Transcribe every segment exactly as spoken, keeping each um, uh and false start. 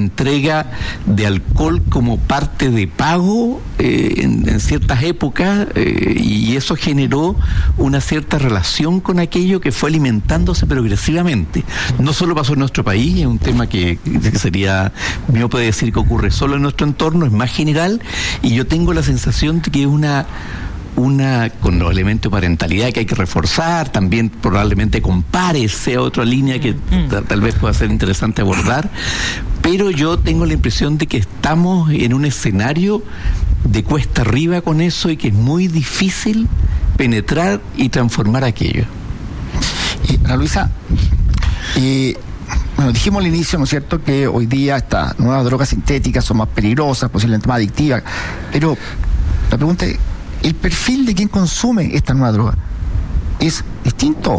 entrega de alcohol como parte de pago eh, en, en ciertas épocas, eh, y eso generó una cierta relación con aquello que fue alimentándose progresivamente. No solo pasó en nuestro país, es un tema que, que sería miope decir que ocurre solo en nuestro entorno, es más general, y yo tengo la sensación de que es una una con los elementos de parentalidad que hay que reforzar, también probablemente con pares sea otra línea que mm. t- tal vez pueda ser interesante abordar, pero yo tengo la impresión de que estamos en un escenario de cuesta arriba con eso y que es muy difícil penetrar y transformar aquello. Y, Ana Luisa, y bueno, dijimos al inicio, ¿no es cierto?, que hoy día estas nuevas drogas sintéticas son más peligrosas, posiblemente más adictivas, pero la pregunta es, ¿el perfil de quien consume esta nueva droga es distinto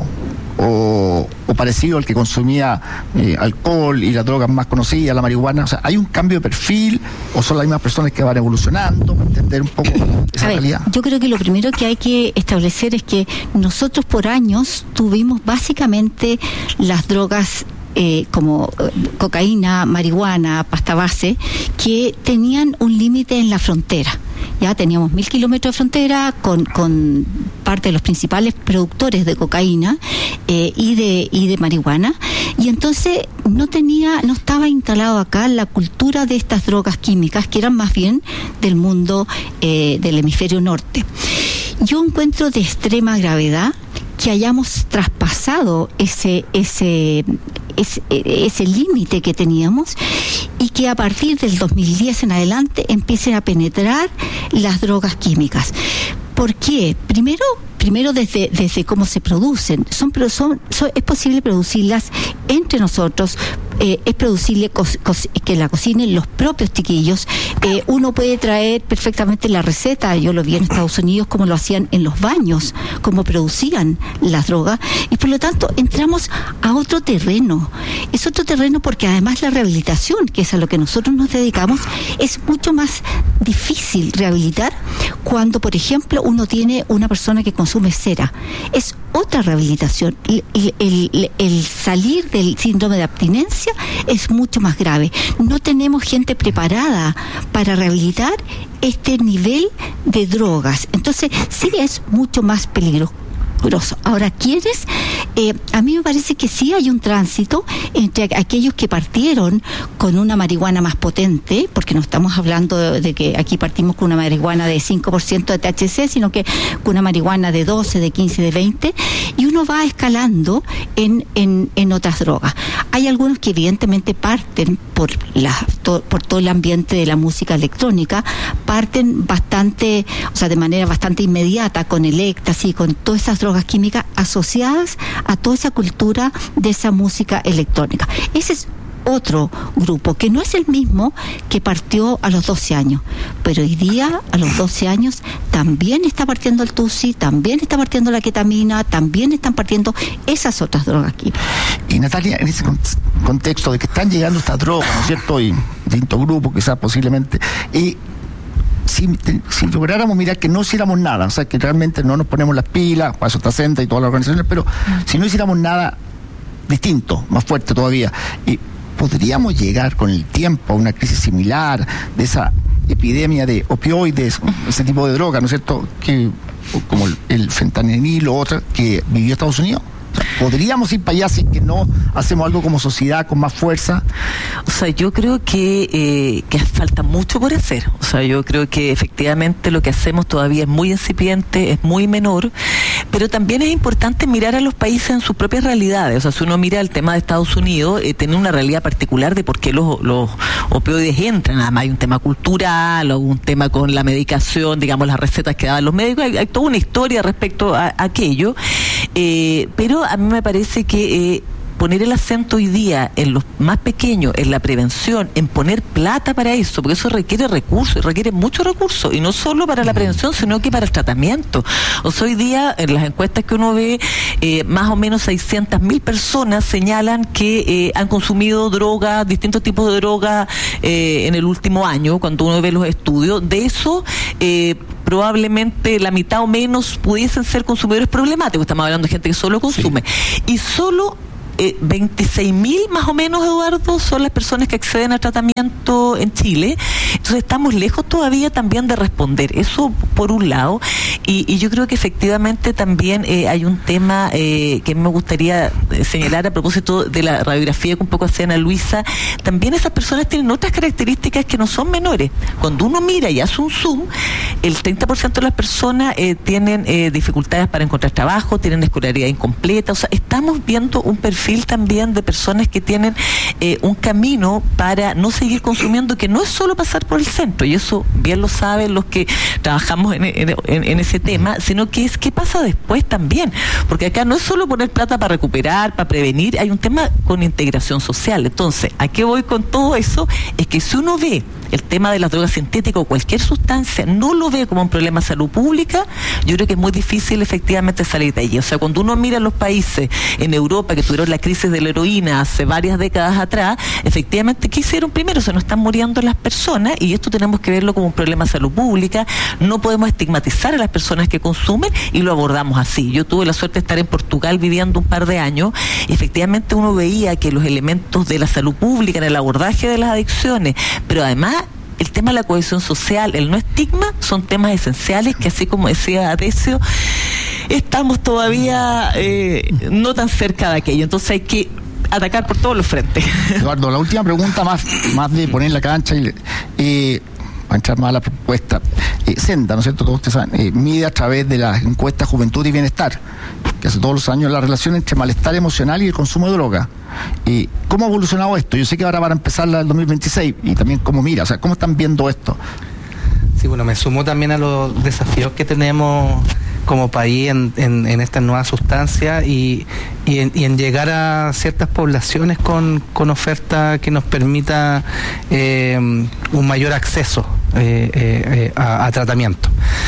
o, o parecido al que consumía eh, alcohol y las drogas más conocidas, la marihuana? O sea, ¿hay un cambio de perfil o son las mismas personas que van evolucionando? Para entender un poco esa A ver, realidad. yo creo que lo primero que hay que establecer es que nosotros por años tuvimos básicamente las drogas Eh, como eh, cocaína, marihuana, pasta base, que tenían un límite en la frontera. Ya teníamos mil kilómetros de frontera con, con parte de los principales productores de cocaína eh, y de y de marihuana, y entonces no tenía, no estaba instalado acá la cultura de estas drogas químicas, que eran más bien del mundo eh, del hemisferio norte. Yo encuentro de extrema gravedad que hayamos traspasado ese ese ese, ese límite que teníamos y que a partir del dos mil diez en adelante empiecen a penetrar las drogas químicas. ¿Por qué? Primero, primero desde desde cómo se producen. Son, son, son es posible producirlas entre nosotros. Eh, es producible co- co- que la cocinen los propios chiquillos. Eh, uno puede traer perfectamente la receta. Yo lo vi en Estados Unidos cómo lo hacían en los baños, cómo producían las drogas, y por lo tanto entramos a otro terreno. Es otro terreno porque además la rehabilitación, que es a lo que nosotros nos dedicamos, es mucho más difícil rehabilitar cuando, por ejemplo, uno tiene una persona que consume cera. Es otra rehabilitación. El, el, el, el salir del síndrome de abstinencia es mucho más grave. No tenemos gente preparada para rehabilitar este nivel de drogas. Entonces, sí es mucho más peligroso. Ahora, ¿quiénes? Eh, a mí me parece que sí hay un tránsito entre aquellos que partieron con una marihuana más potente, porque no estamos hablando de, de que aquí partimos con una marihuana de cinco por ciento de T H C, sino que con una marihuana de doce, de quince, de veinte, y uno va escalando en, en, en otras drogas. Hay algunos que evidentemente parten por, la, to, por todo el ambiente de la música electrónica, parten bastante, o sea, de manera bastante inmediata con el éxtasis, con todas esas drogas químicas asociadas a toda esa cultura de esa música electrónica. Ese es otro grupo, que no es el mismo que partió a los doce años, pero hoy día a los doce años también está partiendo el tusi, también está partiendo la ketamina, también están partiendo esas otras drogas químicas. Y Natalia, en ese contexto de que están llegando estas drogas, ¿no es cierto?, y distintos grupos quizás posiblemente, y Si, si lográramos mirar que no hiciéramos nada, o sea, que realmente no nos ponemos las pilas, para eso está Senta y todas las organizaciones, pero mm. si no hiciéramos nada distinto, más fuerte todavía, y podríamos llegar con el tiempo a una crisis similar de esa epidemia de opioides, ese tipo de droga, ¿no es cierto?, que como el, el fentanil o otra que vivió Estados Unidos. O sea, ¿podríamos ir para allá si que no hacemos algo como sociedad con más fuerza? O sea, yo creo que, eh, que falta mucho por hacer. O sea, yo creo que efectivamente lo que hacemos todavía es muy incipiente, es muy menor, pero también es importante mirar a los países en sus propias realidades. O sea, si uno mira el tema de Estados Unidos, eh, tiene una realidad particular de por qué los, los opioides entran. Además hay un tema cultural, o un tema con la medicación, digamos, las recetas que daban los médicos. Hay, hay toda una historia respecto a, a aquello, eh, pero a mí me parece que eh, poner el acento hoy día en los más pequeños, en la prevención, en poner plata para eso, porque eso requiere recursos, requiere muchos recursos, y no solo para la prevención, sino que para el tratamiento. O sea, hoy día, en las encuestas que uno ve, eh, más o menos seiscientas mil personas señalan que eh, han consumido drogas, distintos tipos de drogas eh, en el último año, cuando uno ve los estudios. De eso, eh, probablemente la mitad o menos pudiesen ser consumidores problemáticos. Estamos hablando de gente que solo consume. Sí. Y solo eh, veintiséis mil más o menos, Eduardo, son las personas que acceden a tratamiento en Chile. Entonces estamos lejos todavía también de responder. Eso por un lado. Y, y yo creo que efectivamente también eh, hay un tema eh, que me gustaría señalar a propósito de la radiografía que un poco hacía Ana Luisa. También esas personas tienen otras características que no son menores. Cuando uno mira y hace un zoom, el treinta por ciento de las personas eh, tienen eh, dificultades para encontrar trabajo, tienen escolaridad incompleta. O sea, estamos viendo un perfil también de personas que tienen eh, un camino para no seguir consumiendo, que no es solo pasar por el centro, y eso bien lo saben los que trabajamos en, en, en, en ese tema, sino que es qué pasa después también, porque acá no es solo poner plata para recuperar, para prevenir, hay un tema con integración social. Entonces, ¿a qué voy con todo eso? Es que si uno ve el tema de las drogas sintéticas o cualquier sustancia, no lo ve como un problema de salud pública, yo creo que es muy difícil efectivamente salir de allí. O sea, cuando uno mira los países en Europa que tuvieron la crisis de la heroína hace varias décadas atrás, efectivamente, ¿qué hicieron primero? O sea, no están muriendo las personas, y esto tenemos que verlo como un problema de salud pública. No podemos estigmatizar a las personas que consumen, y lo abordamos así. Yo tuve la suerte de estar en Portugal viviendo un par de años, y efectivamente uno veía que los elementos de la salud pública en el abordaje de las adicciones, pero además el tema de la cohesión social, el no estigma, son temas esenciales que, así como decía Adecio, estamos todavía eh, no tan cerca de aquello. Entonces hay que atacar por todos los frentes. Eduardo, la última pregunta, más, más de poner la cancha y eh, para entrar más a la propuesta. Eh, Senda, ¿no es cierto? Todos ustedes saben, eh, mide a través de las encuestas Juventud y Bienestar, que hace todos los años, la relación entre malestar emocional y el consumo de droga. Eh, ¿Cómo ha evolucionado esto? Yo sé que ahora van a empezar la del dos mil veintiséis, y también cómo mira, o sea, ¿cómo están viendo esto? Sí, bueno, me sumo también a los desafíos que tenemos como país en, en, en estas nuevas sustancias y, y, en, y en llegar a ciertas poblaciones con, con oferta que nos permita eh, un mayor acceso eh, eh, a, a tratamiento.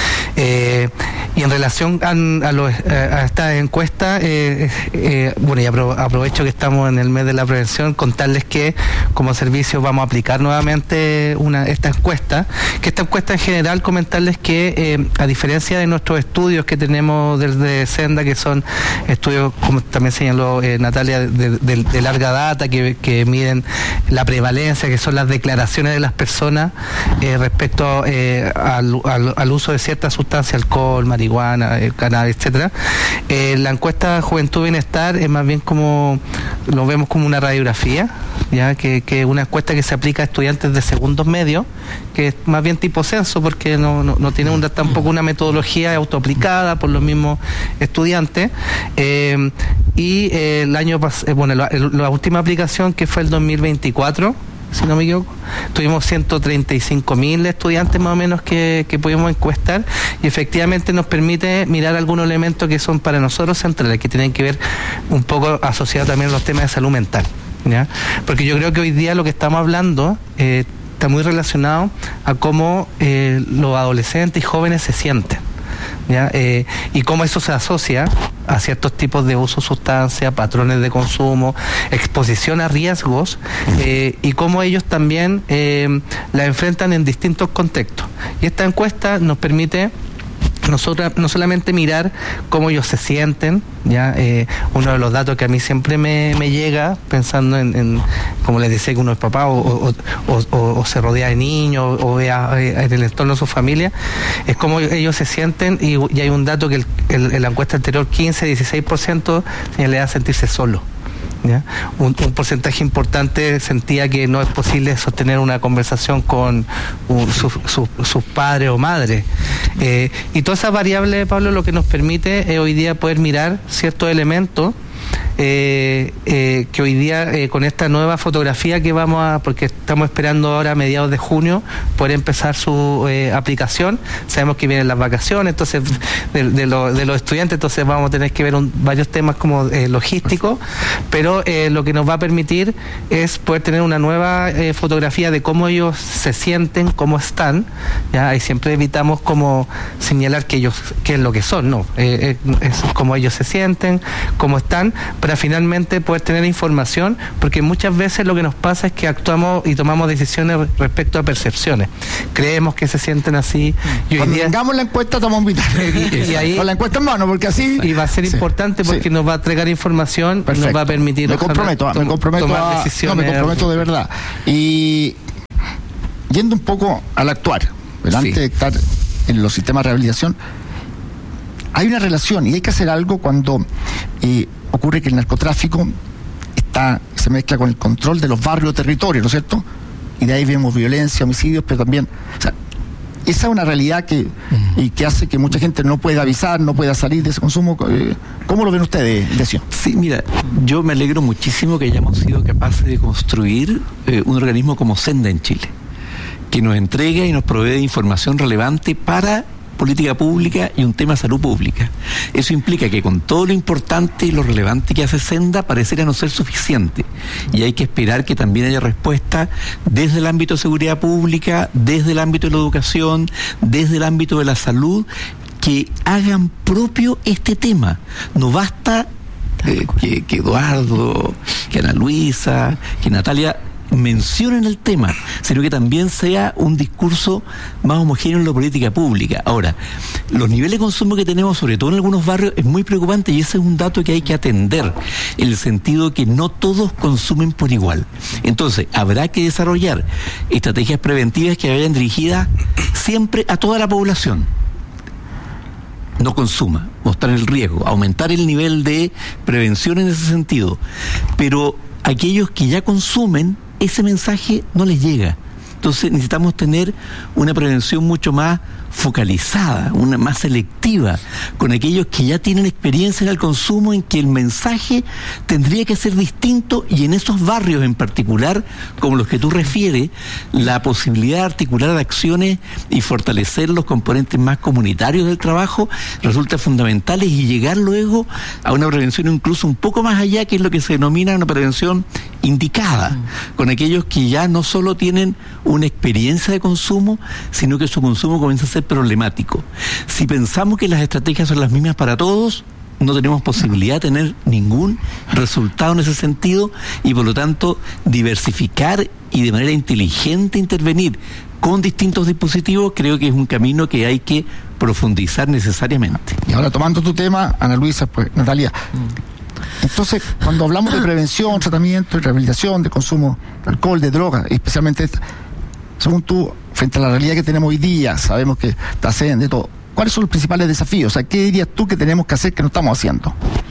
Eh, y en relación a, a, los, a esta encuesta, eh, eh, bueno, y apro aprovecho que estamos en el mes de la prevención, contarles que como servicio vamos a aplicar nuevamente una esta encuesta, que esta encuesta en general, comentarles que eh, a diferencia de nuestros estudios que tenemos desde Senda, que son estudios, como también señaló eh, Natalia, de, de, de larga data, que, que miden la prevalencia, que son las declaraciones de las personas eh, respecto eh, al, al, al uso de ciertas sustancias, alcohol, marihuana, eh, cannabis, etcétera. Eh, la encuesta Juventud Bienestar es más bien como, lo vemos como una radiografía, ya que que una encuesta que se aplica a estudiantes de segundos medios, que es más bien tipo censo, porque no, no, no tiene una, tampoco una metodología autoaplicada por los mismos estudiantes. Eh, y eh, el año pasado, eh, bueno, la, la última aplicación, que fue el dos mil veinticuatro, si no me equivoco, tuvimos ciento treinta y cinco mil estudiantes más o menos que, que pudimos encuestar, y efectivamente nos permite mirar algunos elementos que son para nosotros centrales, que tienen que ver un poco asociados también a los temas de salud mental, ¿ya? Porque yo creo que hoy día lo que estamos hablando eh, está muy relacionado a cómo eh, los adolescentes y jóvenes se sienten, ¿ya? Eh, y cómo eso se asocia a ciertos tipos de uso de sustancias, patrones de consumo, exposición a riesgos, eh, y cómo ellos también eh, la enfrentan en distintos contextos. Y esta encuesta nos permite nosotros no solamente mirar cómo ellos se sienten, ya eh, uno de los datos que a mí siempre me, me llega, pensando en, en, como les decía, que uno es papá o, o, o, o, o se rodea de niños o vea en el entorno de su familia, es cómo ellos se sienten, y, y hay un dato que el, el, en la encuesta anterior quince a dieciséis por ciento le da sentirse solo. ¿Ya? Un, un porcentaje importante sentía que no es posible sostener una conversación con uh, sus su, su padres o madres. Eh, y toda esa variable, Pablo, lo que nos permite es hoy día poder mirar ciertos elementos Eh, eh, que hoy día eh, con esta nueva fotografía que vamos a, porque estamos esperando ahora a mediados de junio poder empezar su eh, aplicación. Sabemos que vienen las vacaciones, entonces de, de, lo, de los estudiantes, entonces vamos a tener que ver un, varios temas como eh, logísticos, pero eh, lo que nos va a permitir es poder tener una nueva eh, fotografía de cómo ellos se sienten, cómo están, ya, y siempre evitamos como señalar que ellos, qué es lo que son, no, eh, eh, es cómo ellos se sienten, cómo están, para finalmente poder tener información, porque muchas veces lo que nos pasa es que actuamos y tomamos decisiones respecto a percepciones. Creemos que se sienten así. Y hoy Cuando día, tengamos la encuesta, estamos invitados. y ahí, con la encuesta en mano, porque así... y va a ser sí, importante porque sí. nos va a entregar información, Perfecto. nos va a permitir... Me comprometo, to- me comprometo tomar a, decisiones. no, me comprometo de verdad. Y yendo un poco al actuar, ¿verdad? Sí. Antes de estar en los sistemas de rehabilitación, hay una relación y hay que hacer algo cuando eh, ocurre que el narcotráfico está, se mezcla con el control de los barrios o territorios, ¿no es cierto? Y de ahí vemos violencia, homicidios, pero también... O sea, esa es una realidad que, uh-huh. y que hace que mucha gente no pueda avisar, no pueda salir de ese consumo. Eh, ¿Cómo lo ven ustedes, Decio? Sí, mira, yo me alegro muchísimo que hayamos sido capaces de construir eh, un organismo como Senda en Chile, que nos entrega y nos provee de información relevante para política pública y un tema de salud pública. Eso implica que con todo lo importante y lo relevante que hace Senda pareciera no ser suficiente, y hay que esperar que también haya respuesta desde el ámbito de seguridad pública, desde el ámbito de la educación, desde el ámbito de la salud, que hagan propio este tema. No basta eh, que, que Eduardo, que Ana Luisa, que Natalia mencionen el tema, sino que también sea un discurso más homogéneo en la política pública. Ahora, los niveles de consumo que tenemos, sobre todo en algunos barrios, es muy preocupante, y ese es un dato que hay que atender, en el sentido que no todos consumen por igual. Entonces, habrá que desarrollar estrategias preventivas que vayan dirigidas siempre a toda la población. No consuma, mostrar el riesgo, aumentar el nivel de prevención en ese sentido. Pero aquellos que ya consumen, ese mensaje no les llega. Entonces necesitamos tener una prevención mucho más focalizada, una más selectiva, con aquellos que ya tienen experiencia en el consumo, en que el mensaje tendría que ser distinto, y en esos barrios en particular, como los que tú refieres, la posibilidad de articular acciones y fortalecer los componentes más comunitarios del trabajo resulta fundamental, y llegar luego a una prevención incluso un poco más allá, que es lo que se denomina una prevención indicada, mm. con aquellos que ya no solo tienen una experiencia de consumo, sino que su consumo comienza a ser problemático. Si pensamos que las estrategias son las mismas para todos, no tenemos posibilidad de tener ningún resultado en ese sentido, y por lo tanto diversificar y de manera inteligente intervenir con distintos dispositivos creo que es un camino que hay que profundizar necesariamente. Y ahora, tomando tu tema, Ana Luisa, pues Natalia, entonces cuando hablamos de prevención, tratamiento y rehabilitación de consumo de alcohol, de droga, especialmente esta, según tú, frente a la realidad que tenemos hoy día, sabemos que está haciendo de todo, ¿cuáles son los principales desafíos? O sea, ¿qué dirías tú que tenemos que hacer que no estamos haciendo?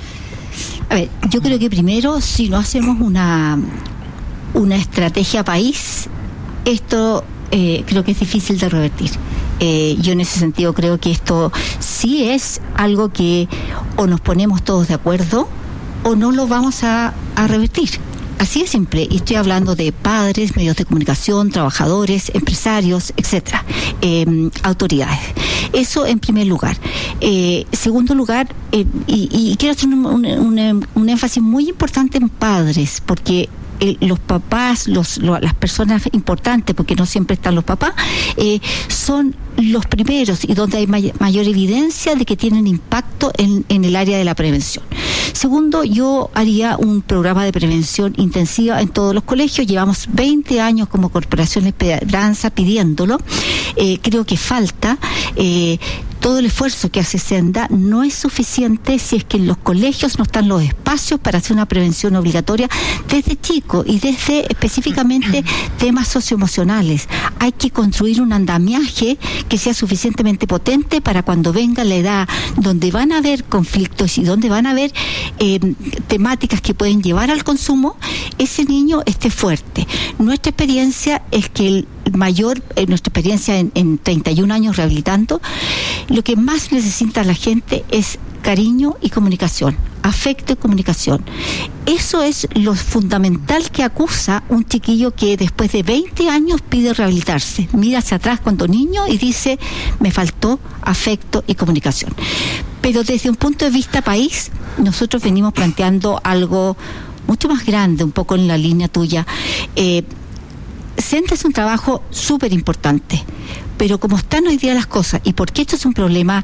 A ver, yo creo que primero, si no hacemos una, una estrategia país, esto eh, creo que es difícil de revertir. Eh, yo en ese sentido creo que esto sí es algo que o nos ponemos todos de acuerdo o no lo vamos a, a revertir. Así de simple, y estoy hablando de padres, medios de comunicación, trabajadores, empresarios, etcétera, eh, autoridades. Eso en primer lugar. Eh, segundo lugar, eh, y, y quiero hacer un, un, un, un énfasis muy importante en padres, porque Eh, los papás, los, lo, las personas importantes, porque no siempre están los papás, eh, son los primeros y donde hay may- mayor evidencia de que tienen impacto en, en el área de la prevención. Segundo, yo haría un programa de prevención intensiva en todos los colegios. Llevamos veinte años como Corporación Esperanza pidiéndolo. Eh, creo que falta. Eh, todo el esfuerzo que hace Senda no es suficiente si es que en los colegios no están los espacios para hacer una prevención obligatoria desde chico y desde específicamente temas socioemocionales. Hay que construir un andamiaje que sea suficientemente potente para cuando venga la edad donde van a haber conflictos y donde van a haber eh, temáticas que pueden llevar al consumo, ese niño esté fuerte. Nuestra experiencia es que el mayor, eh, nuestra experiencia en, en treinta y un años rehabilitando, lo que más necesita la gente es cariño y comunicación, afecto y comunicación. Eso es lo fundamental que acusa un chiquillo que después de veinte años pide rehabilitarse. Mira hacia atrás cuando niño y dice, me faltó afecto y comunicación. Pero desde un punto de vista país, nosotros venimos planteando algo mucho más grande, un poco en la línea tuya. Eh, Senda es un trabajo súper importante, Pero como están hoy día las cosas, y porque esto es un problema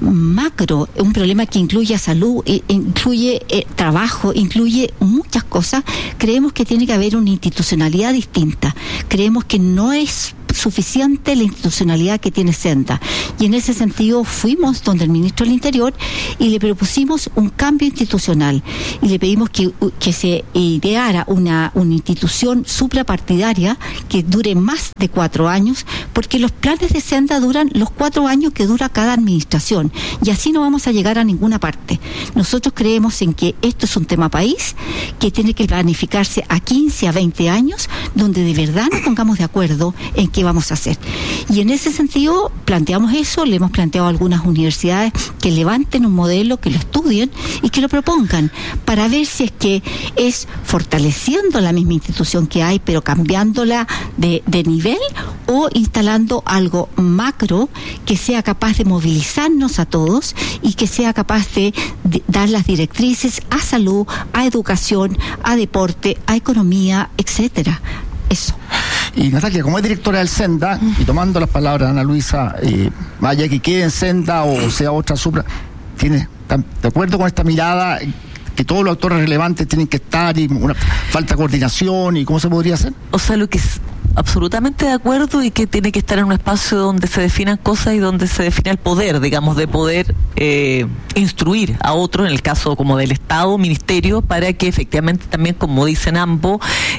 macro, un problema que incluye salud, incluye eh, trabajo, incluye muchas cosas, creemos que tiene que haber una institucionalidad distinta. Creemos que no es suficiente la institucionalidad que tiene Senda, y en ese sentido fuimos donde el ministro del Interior y le propusimos un cambio institucional y le pedimos que, que se ideara una, una institución suprapartidaria que dure más de cuatro años, porque los planes de Senda duran los cuatro años que dura cada administración, y así no vamos a llegar a ninguna parte. Nosotros creemos en que esto es un tema país que tiene que planificarse a quince a veinte años, donde de verdad nos pongamos de acuerdo en qué vamos a hacer. Y en ese sentido planteamos eso, le hemos planteado a algunas universidades que levanten un modelo, que lo estudien y que lo propongan, para ver si es que es fortaleciendo la misma institución que hay, pero cambiándola de, de nivel, o instalando algo macro que sea capaz de movilizarnos a todos y que sea capaz de, de dar las directrices a salud, a educación, a deporte, a economía, etcétera. Eso. Y Natalia, como es directora del Senda, y tomando las palabras de Ana Luisa, eh, vaya que quede en Senda o sea otra supra, ¿tiene, de acuerdo con esta mirada que todos los actores relevantes tienen que estar y una falta de coordinación y cómo se podría hacer? O sea, lo que es absolutamente de acuerdo, y que tiene que estar en un espacio donde se definan cosas y donde se defina el poder, digamos, de poder eh, instruir a otros, en el caso como del Estado, ministerio, para que efectivamente también, como dicen ambos,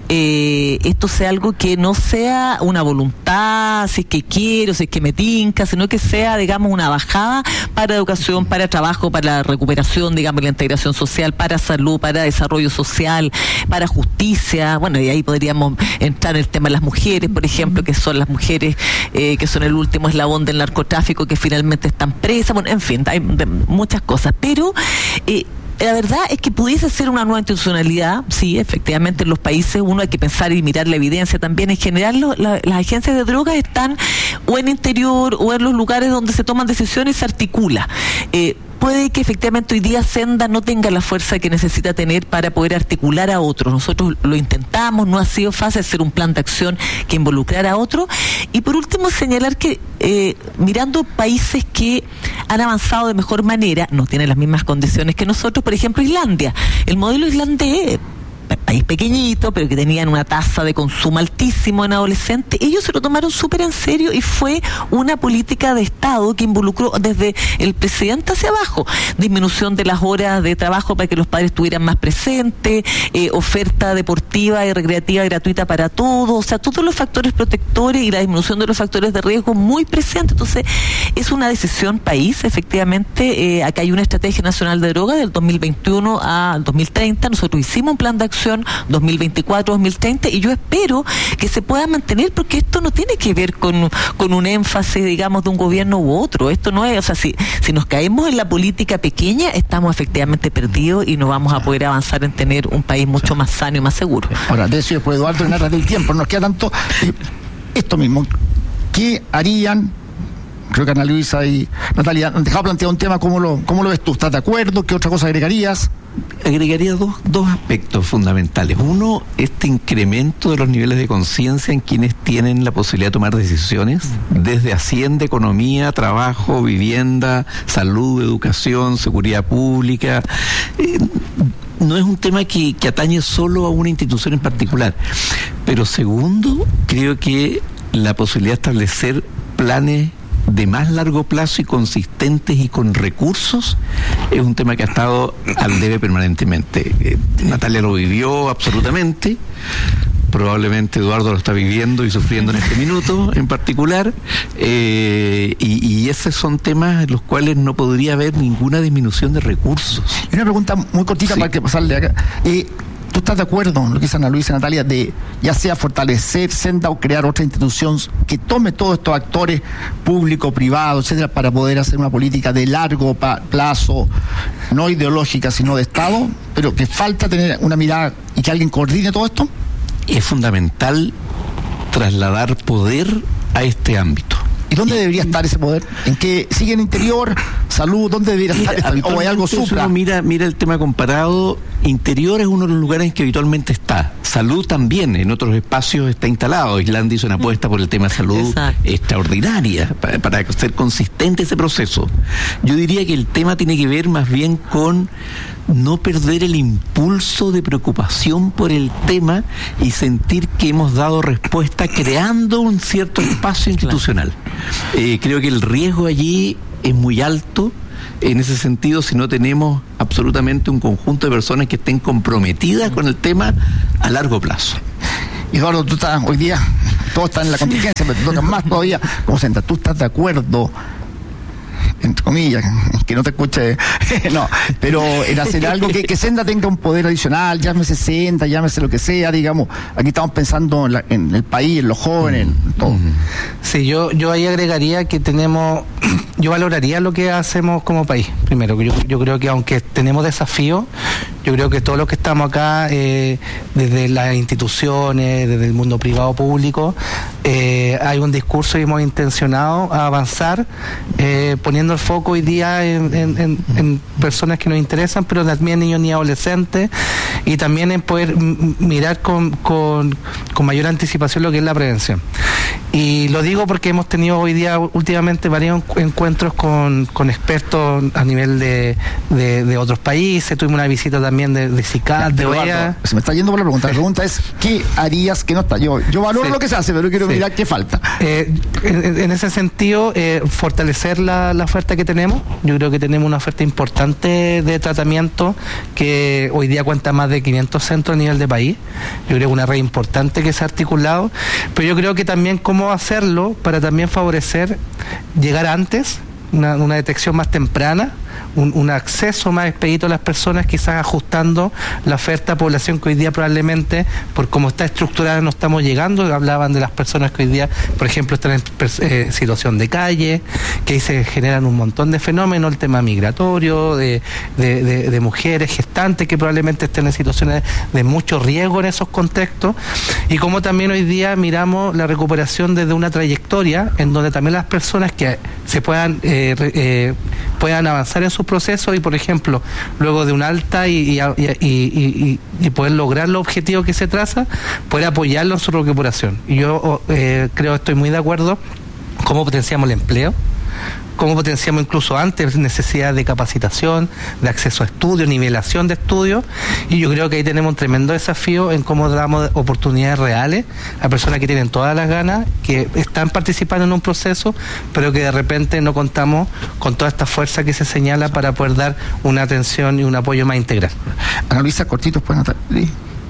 eh, esto sea algo que no sea una voluntad, si es que quiero, si es que me tinca, sino que sea, digamos, una bajada para educación, para trabajo, para la recuperación, digamos, la integración social, para salud, para desarrollo social, para justicia. Bueno, y ahí podríamos entrar en el tema de las mujeres, por ejemplo, que son las mujeres eh, que son el último eslabón del narcotráfico, que finalmente están presas. Bueno, en fin, hay muchas cosas, pero eh, la verdad es que pudiese ser una nueva institucionalidad. Sí, efectivamente, en los países uno hay que pensar y mirar la evidencia también. En general, lo, la, las agencias de drogas están o en interior o en los lugares donde se toman decisiones y se articula. Eh, Puede que efectivamente hoy día Senda no tenga la fuerza que necesita tener para poder articular a otros. Nosotros lo intentamos, no ha sido fácil hacer un plan de acción que involucrara a otros. Y por último, señalar que eh, mirando países que han avanzado de mejor manera, no tienen las mismas condiciones que nosotros, por ejemplo Islandia. El modelo islandés, país pequeñito, pero que tenían una tasa de consumo altísimo en adolescentes, ellos se lo tomaron súper en serio y fue una política de Estado que involucró desde el presidente hacia abajo, disminución de las horas de trabajo para que los padres estuvieran más presentes, eh, oferta deportiva y recreativa gratuita para todos, o sea, todos los factores protectores y la disminución de los factores de riesgo muy presentes. Entonces, es una decisión país, efectivamente. Eh, acá hay una estrategia nacional de droga del dos mil veintiuno al dos mil treinta, nosotros hicimos un plan de acción dos mil veinticuatro a dos mil treinta y yo espero que se pueda mantener, porque esto no tiene que ver con, con un énfasis, digamos, de un gobierno u otro. Esto no es, o sea, si, si nos caemos en la política pequeña, estamos efectivamente perdidos y no vamos a poder avanzar en tener un país mucho más sano y más seguro. Ahora, de eso después, Eduardo, en aras del tiempo, no nos queda tanto eh, esto mismo. ¿Qué harían? Creo que Ana Luisa y Natalia han dejado planteado un tema. ¿Cómo lo, cómo lo ves tú? ¿Estás de acuerdo? ¿Qué otra cosa agregarías? Agregaría dos, dos aspectos fundamentales. Uno, este incremento de los niveles de conciencia en quienes tienen la posibilidad de tomar decisiones, desde Hacienda, economía, trabajo, vivienda, salud, educación, seguridad pública. Eh, no es un tema que, que atañe solo a una institución en particular. Pero segundo, creo que la posibilidad de establecer planes de más largo plazo y consistentes y con recursos es un tema que ha estado al debe permanentemente. Eh, Natalia lo vivió absolutamente, probablemente Eduardo lo está viviendo y sufriendo en este minuto en particular, eh, y, y esos son temas en los cuales no podría haber ninguna disminución de recursos. Y una pregunta muy cortita, sí, para que pasarle acá. Eh, ¿Tú estás de acuerdo en lo que dice Ana Luisa y Natalia, de ya sea fortalecer Senda o crear otra institución que tome todos estos actores públicos, privados, etcétera, para poder hacer una política de largo pa- plazo, no ideológica, sino de Estado, pero que falta tener una mirada y que alguien coordine todo esto? Es fundamental trasladar poder a este ámbito. ¿Y dónde debería estar ese poder? ¿En qué sigue en interior, salud? ¿Dónde debería Mira, estar? ¿O hay algo supra? Uno mira, mira el tema comparado. Interior es uno de los lugares en que habitualmente está. salud también, en otros espacios está instalado. Islandia hizo una apuesta por el tema de salud Exacto. extraordinaria, para, para ser consistente ese proceso. Yo diría que el tema tiene que ver más bien con no perder el impulso de preocupación por el tema y sentir que hemos dado respuesta creando un cierto espacio institucional. Eh, creo que el riesgo allí es muy alto. En ese sentido, si no tenemos absolutamente un conjunto de personas que estén comprometidas con el tema a largo plazo. Eduardo, tú estás hoy día, todos están en la contingencia, pero te tocan más todavía. ¿Cómo se ¿Tú estás de acuerdo, entre comillas, que no te escuche, no, pero en hacer algo que, que Senda tenga un poder adicional, llámese Senda, llámese lo que sea, digamos, aquí estamos pensando en, la, en el país, en los jóvenes, en todo. Sí, yo, yo ahí agregaría que tenemos, yo valoraría lo que hacemos como país, primero, yo, yo creo que aunque tenemos desafíos, yo creo que todos los que estamos acá, eh, desde las instituciones, desde el mundo privado público, eh, hay un discurso y hemos intencionado a avanzar, eh, poniendo el foco hoy día en, en, en, en personas que nos interesan, pero también niños y adolescentes, y también en poder m- mirar con, con, con mayor anticipación lo que es la prevención. Y lo digo porque hemos tenido hoy día últimamente varios encuentros con, con expertos a nivel de, de, de otros países. Tuvimos una visita también de, de CICAD, de O E A. Se me está yendo por la pregunta. La pregunta es, ¿qué harías que no está? Yo, yo valoro sí. lo que se hace, pero quiero sí. mirar qué falta. Eh, en, en ese sentido, eh, fortalecer la, la oferta que tenemos. Yo creo que tenemos una oferta importante de tratamiento que hoy día cuenta más de quinientos centros a nivel de país. Yo creo que una red importante que se ha articulado, pero yo creo que también cómo hacerlo para también favorecer llegar antes, una, una detección más temprana, un, un acceso más expedito a las personas, quizás ajustando la oferta a población que hoy día probablemente, por cómo está estructurada, no estamos llegando. Hablaban de las personas que hoy día, por ejemplo, están en eh, situación de calle, que ahí se generan un montón de fenómenos, el tema migratorio, de, de, de, de mujeres gestantes que probablemente estén en situaciones de mucho riesgo en esos contextos, y como también hoy día miramos la recuperación desde una trayectoria en donde también las personas que se puedan eh, eh, puedan avanzar en sus procesos y, por ejemplo, luego de un alta y, y, y, y, y poder lograr los objetivos que se traza, poder apoyarlo en su recuperación. Y yo eh, creo, estoy muy de acuerdo, cómo potenciamos el empleo, cómo potenciamos incluso antes necesidad de capacitación, de acceso a estudios, nivelación de estudios, y yo creo que ahí tenemos un tremendo desafío en cómo damos oportunidades reales a personas que tienen todas las ganas, que están participando en un proceso, pero que de repente no contamos con toda esta fuerza que se señala para poder dar una atención y un apoyo más integral. Ana Luisa, cortitos, pues, Natalia.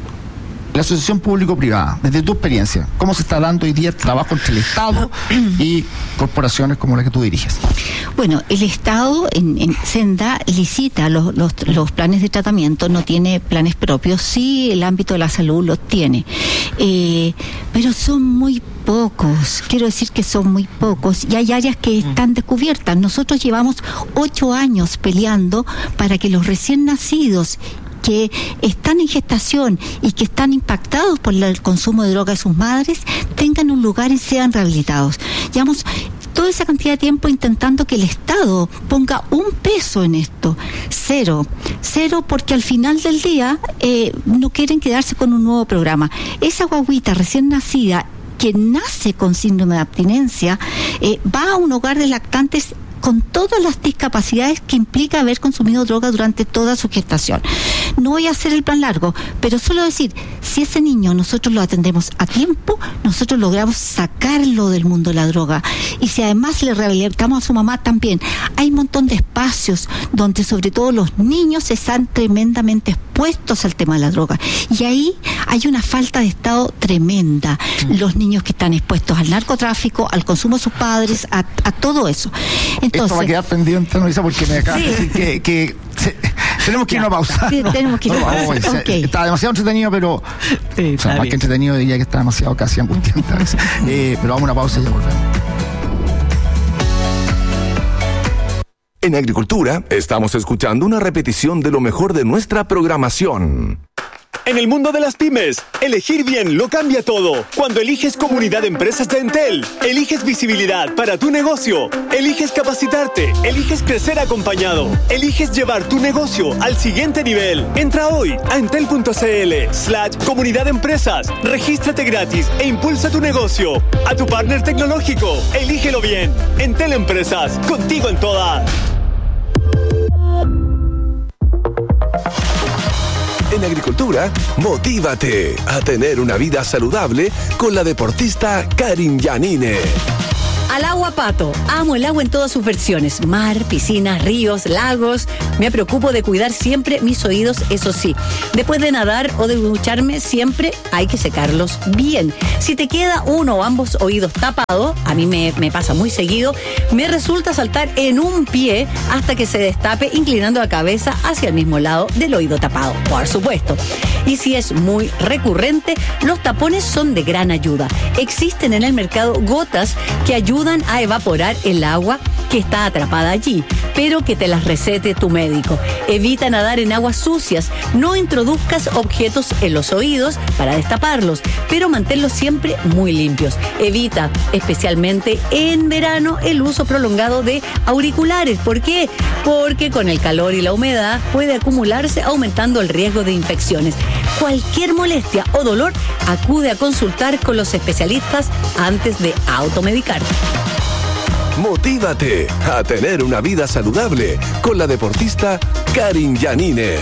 La asociación público-privada, desde tu experiencia, ¿cómo se está dando hoy día el trabajo entre el Estado y corporaciones como la que tú diriges? Bueno, el Estado en, en Senda licita los, los, los planes de tratamiento, no tiene planes propios, sí el ámbito de la salud los tiene, eh, pero son muy pocos, quiero decir que son muy pocos, y hay áreas que están descubiertas. Nosotros llevamos ocho años peleando para que los recién nacidos que están en gestación y que están impactados por el consumo de drogas de sus madres tengan un lugar y sean rehabilitados. Llevamos toda esa cantidad de tiempo intentando que el Estado ponga un peso en esto. Cero. Cero porque al final del día eh, no quieren quedarse con un nuevo programa. Esa guaguita recién nacida que nace con síndrome de abstinencia eh, va a un hogar de lactantes con todas las discapacidades que implica haber consumido droga durante toda su gestación. No voy a hacer el plan largo, pero solo decir, si ese niño nosotros lo atendemos a tiempo, nosotros logramos sacarlo del mundo de la droga. Y si además le rehabilitamos a su mamá también, hay un montón de espacios donde sobre todo los niños están tremendamente expuestos al tema de la droga. Y ahí hay una falta de Estado tremenda. Los niños que están expuestos al narcotráfico, al consumo de sus padres, a, a todo eso. Entonces, esto va a quedar pendiente, no, porque me acabas sí. de decir que, que se, tenemos que ir a una pausa. Sí, tenemos que ir a una pausa. No, no, okay. Está demasiado entretenido, pero sí, o sea, más bien. que entretenido diría que está demasiado casi angustiante a veces. eh, pero vamos a una pausa y ya volvemos. En Agricultura estamos escuchando una repetición de lo mejor de nuestra programación. En el mundo de las pymes, elegir bien lo cambia todo. Cuando eliges Comunidad de Empresas de Entel, eliges visibilidad para tu negocio, eliges capacitarte, eliges crecer acompañado, eliges llevar tu negocio al siguiente nivel. Entra hoy a entel.cl slash comunidad de empresas, regístrate gratis e impulsa tu negocio. A tu partner tecnológico, elígelo bien. Entel Empresas, contigo en todas. En agricultura, motívate a tener una vida saludable con la deportista Karin Yanine. Al agua, Pato. Amo el agua en todas sus versiones. Mar, piscinas, ríos, lagos. Me preocupo de cuidar siempre mis oídos, eso sí. Después de nadar o de ducharme, siempre hay que secarlos bien. Si te queda uno o ambos oídos tapados, a mí me, me pasa muy seguido, me resulta saltar en un pie hasta que se destape, inclinando la cabeza hacia el mismo lado del oído tapado, por supuesto. Y si es muy recurrente, los tapones son de gran ayuda. Existen en el mercado gotas que ayudan a evaporar el agua que está atrapada allí, pero que te las recete tu médico. Evita nadar en aguas sucias, no introduzcas objetos en los oídos para destaparlos, pero manténlos siempre muy limpios. Evita, especialmente en verano, el uso prolongado de auriculares. ¿Por qué? Porque con el calor y la humedad puede acumularse, aumentando el riesgo de infecciones. Cualquier molestia o dolor, acude a consultar con los especialistas antes de automedicarte. Motívate a tener una vida saludable con la deportista Karin Yanine.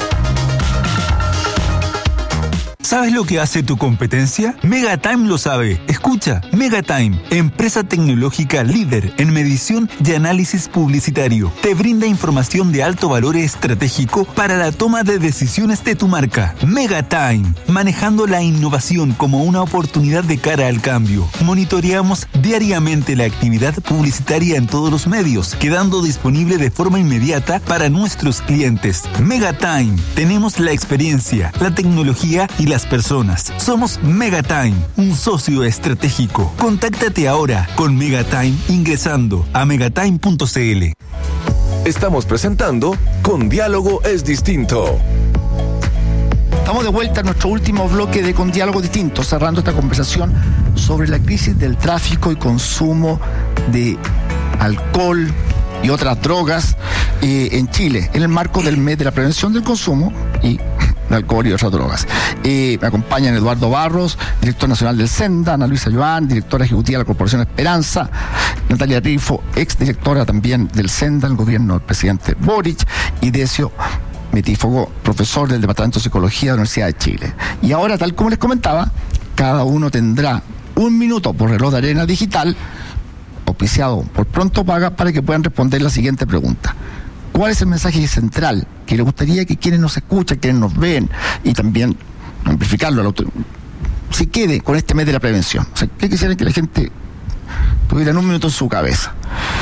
¿Sabes lo que hace tu competencia? Megatime lo sabe. Escucha, Megatime, empresa tecnológica líder en medición y análisis publicitario. Te brinda información de alto valor estratégico para la toma de decisiones de tu marca. Megatime, manejando la innovación como una oportunidad de cara al cambio. Monitoreamos diariamente la actividad publicitaria en todos los medios, quedando disponible de forma inmediata para nuestros clientes. Megatime, tenemos la experiencia, la tecnología y las personas. Somos Megatime, un socio estratégico. Contáctate ahora con Megatime ingresando a megatime punto cl. Estamos presentando Con Diálogo es Distinto. Estamos de vuelta en nuestro último bloque de Con Diálogo Distinto, cerrando esta conversación sobre la crisis del tráfico y consumo de alcohol y otras drogas eh, en Chile, en el marco del mes de la prevención del consumo y de alcohol y otras drogas. Eh, me acompañan Eduardo Barros, director nacional del Senda, Ana Luisa Joan, directora ejecutiva de la Corporación Esperanza, Natalia Rifo, exdirectora también del Senda, el gobierno del presidente Boric, y Decio Metífogo, profesor del Departamento de Psicología de la Universidad de Chile. Y ahora, tal como les comentaba, cada uno tendrá un minuto por reloj de arena digital, auspiciado por Pronto Paga, para que puedan responder la siguiente pregunta. ¿Cuál es el mensaje central que le gustaría que quienes nos escuchan, quienes nos ven, y también amplificarlo, auto- se quede con este mes de la prevención? O sea, ¿qué quisieran que la gente tuviera en un minuto en su cabeza?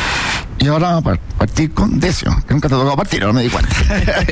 Y ahora vamos a partir con Decio, que nunca te ha tocado partir, ahora me di cuenta.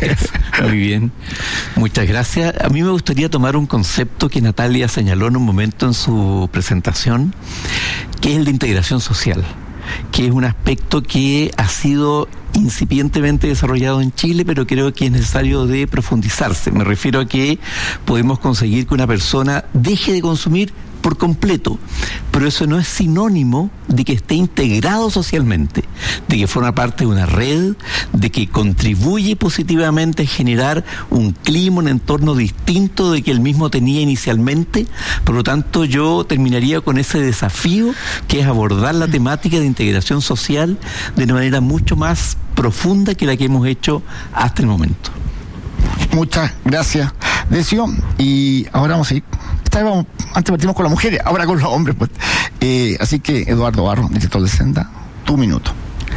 Muy bien, muchas gracias. A mí me gustaría tomar un concepto que Natalia señaló en un momento en su presentación, que es el de integración social, que es un aspecto que ha sido incipientemente desarrollado en Chile, pero creo que es necesario de profundizarse. Me refiero a que podemos conseguir que una persona deje de consumir por completo, pero eso no es sinónimo de que esté integrado socialmente, de que forma parte de una red, de que contribuye positivamente a generar un clima, un entorno distinto de que él mismo tenía inicialmente. Por lo tanto, yo terminaría con ese desafío, que es abordar la temática de integración social de una manera mucho más profunda que la que hemos hecho hasta el momento. Muchas gracias, Decio. Y ahora vamos a ir. Esta vez vamos, antes partimos con las mujeres, ahora con los hombres, pues. Eh, así que, Eduardo Barro, director de Senda, tu minuto.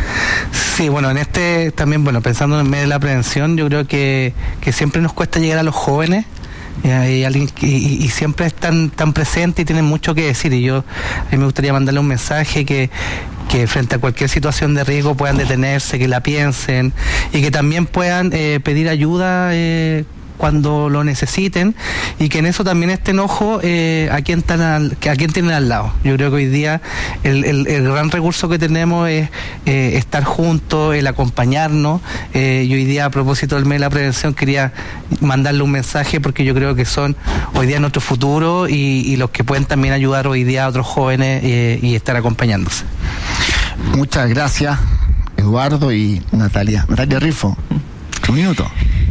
Sí, bueno, en este también, bueno, pensando en medio de la prevención, yo creo que, que siempre nos cuesta llegar a los jóvenes. Eh, y, alguien que, y, y siempre están tan presentes y tienen mucho que decir, y yo a mí me gustaría mandarle un mensaje que, que frente a cualquier situación de riesgo puedan detenerse, que la piensen y que también puedan eh, pedir ayuda eh, cuando lo necesiten, y que en eso también estén ojo eh, a quién están al, a quién tienen al lado. Yo creo que hoy día el, el, el gran recurso que tenemos es eh, estar juntos, el acompañarnos, eh, y hoy día, a propósito del mes de la prevención, quería mandarle un mensaje, porque yo creo que son hoy día nuestro futuro y, y los que pueden también ayudar hoy día a otros jóvenes eh, y estar acompañándose. Muchas gracias, Eduardo y Natalia. Natalia Rifo, un minuto.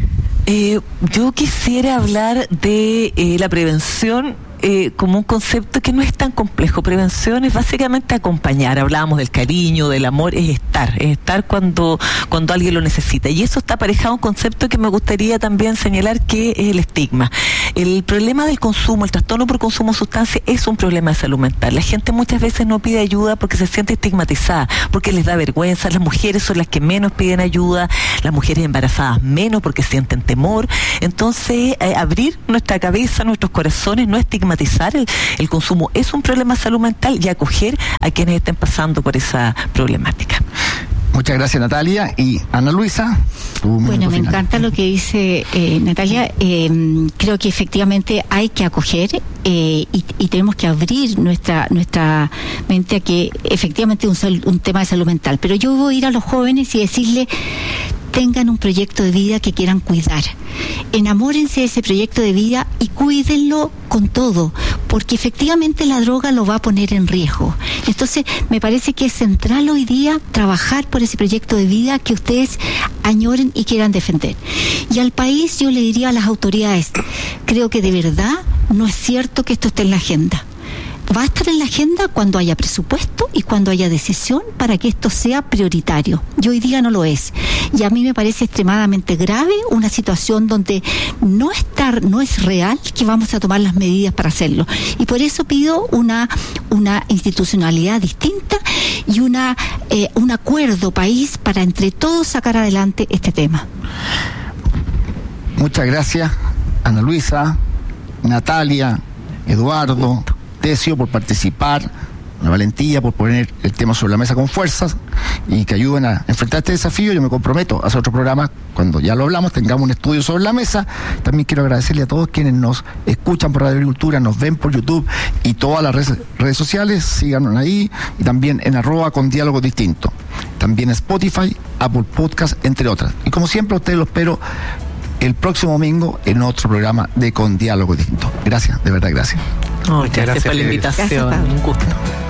Eh, yo quisiera hablar de eh, la prevención eh, como un concepto que no es tan complejo. Prevención es básicamente acompañar. Hablábamos del cariño, del amor, es estar, es estar cuando, cuando alguien lo necesita. Y eso está aparejado a un concepto que me gustaría también señalar, que es el estigma. El problema del consumo, el trastorno por consumo de sustancias, es un problema de salud mental. La gente muchas veces no pide ayuda porque se siente estigmatizada, porque les da vergüenza. Las mujeres son las que menos piden ayuda, las mujeres embarazadas menos, porque sienten temor. Entonces, eh, abrir nuestra cabeza, nuestros corazones, no estigmatizar el, el consumo es un problema de salud mental, y acoger a quienes estén pasando por esa problemática. Muchas gracias, Natalia. Y Ana Luisa, tu Bueno, me final. encanta lo que dice eh, Natalia. Eh, creo que efectivamente hay que acoger eh, y, y tenemos que abrir nuestra nuestra mente a que efectivamente es un, un tema de salud mental. Pero yo voy a ir a los jóvenes y decirles: tengan un proyecto de vida que quieran cuidar. Enamórense de ese proyecto de vida y cuídenlo con todo, porque efectivamente la droga lo va a poner en riesgo. Entonces, me parece que es central hoy día trabajar por ese proyecto de vida que ustedes añoren y quieran defender. Y al país, yo le diría a las autoridades, creo que de verdad no es cierto que esto esté en la agenda. Va a estar en la agenda cuando haya presupuesto y cuando haya decisión para que esto sea prioritario. Y hoy día no lo es. Y a mí me parece extremadamente grave una situación donde no estar, no es real que vamos a tomar las medidas para hacerlo. Y por eso pido una, una institucionalidad distinta y una, eh, un acuerdo país para entre todos sacar adelante este tema. Muchas gracias, Ana Luisa, Natalia, Eduardo, Tesio, por participar, la valentía por poner el tema sobre la mesa con fuerzas y que ayuden a enfrentar este desafío. Yo me comprometo a hacer otro programa cuando ya lo hablamos, tengamos un estudio sobre la mesa. También quiero agradecerle a todos quienes nos escuchan por Radio Agricultura, nos ven por YouTube y todas las redes, redes sociales. Síganos ahí, y también en arroba con diálogo distinto. También Spotify, Apple Podcast, entre otras. Y como siempre, a ustedes los espero el próximo domingo en otro programa de Con Diálogo Distinto. Gracias, de verdad, gracias. Oh, muchas gracias, gracias por la invitación. Gracias, un gusto.